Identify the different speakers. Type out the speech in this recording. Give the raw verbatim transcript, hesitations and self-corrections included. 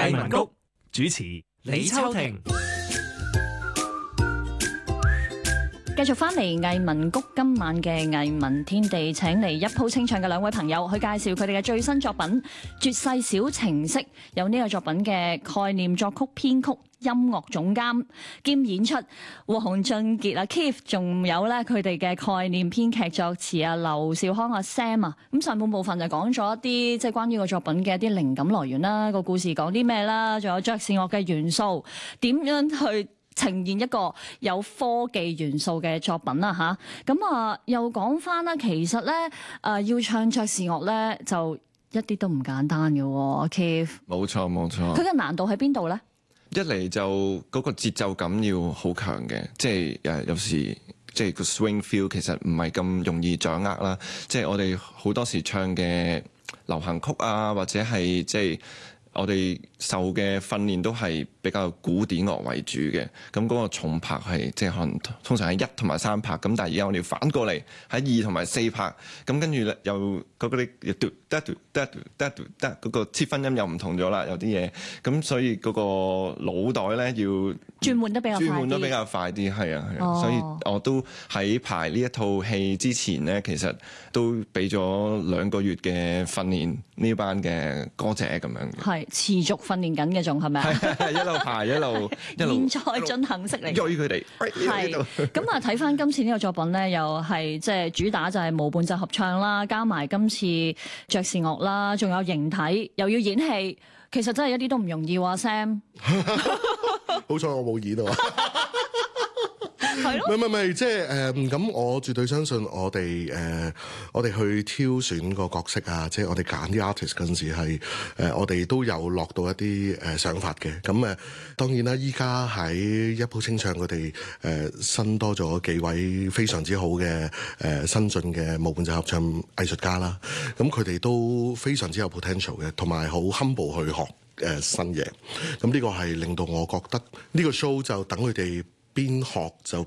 Speaker 1: 藝文谷主持李秋婷。
Speaker 2: 繼續翻嚟藝文谷今晚嘅藝文天地，請嚟一鋪清唱嘅兩位朋友去介紹佢哋嘅最新作品《絕世小情色》，有呢個作品嘅概念作曲編曲音樂總監兼演出黃俊傑啊 Keith， 仲有咧佢哋嘅概念編劇作詞啊劉少康啊 Sam 啊。咁上半部分就講咗一啲即係關於個作品嘅一啲靈感來源啦，個故事講啲咩啦，仲有爵士樂嘅元素點樣去呈現一個有科技元素嘅作品啦吓，咁啊又講翻啦，其實咧誒、呃、要唱爵士樂咧就一啲都唔簡單嘅喎 Keith。
Speaker 3: 冇錯冇錯。
Speaker 2: 佢嘅難度喺邊度咧？
Speaker 3: 一嚟就嗰個節奏感要好強嘅，即係誒有時即係個 swing feel 其實唔係咁容易掌握啦。即係我哋好多時唱嘅流行曲啊，或者係即係我哋受嘅訓練都係比較古典樂為主嘅，咁嗰個重拍係即係可能通常係一同埋三拍，咁但係而家我哋反過嚟喺二同埋四拍，咁跟住咧又嗰啲又嘟得嘟得嘟得嘟得嗰個切分音又唔同咗啦，有啲嘢，咁所以嗰個腦袋咧要
Speaker 2: 轉換得比較快啲，
Speaker 3: 轉換得比較快啲，係啊係啊，哦、所以我都喺排呢一套戲之前咧，其實都俾咗兩個月嘅訓練呢班嘅歌者咁樣嘅。
Speaker 2: 係持續訓練緊嘅，仲係咪啊？
Speaker 3: 係一路排一路一路。
Speaker 2: 現在進行式嚟。
Speaker 3: 追佢哋。
Speaker 2: 係。咁啊，睇翻今次呢個作品咧，又係即係主打就係無伴奏合唱啦，加埋今次爵士樂啦，仲有形體，又要演戲，其實真係一啲都唔容易喎 Sam。
Speaker 4: 好彩我冇演啊！
Speaker 2: 係咯，
Speaker 4: 唔係唔係，即係誒咁，我絕對相信我哋誒、呃，我哋去挑選個角色啊，即係我哋揀啲 artist 嗰陣時係誒、呃，我哋都有落到一啲誒、呃、想法嘅。咁誒、呃，當然啦，依家喺一鋪清唱，佢哋誒新多咗幾位非常之好嘅誒、呃、新進嘅無伴奏合唱藝術家啦。咁佢哋都非常之有 potential 嘅，同埋好 humble 去學誒、呃、新嘢。咁呢個係令到我覺得呢個 show 就等佢哋邊學就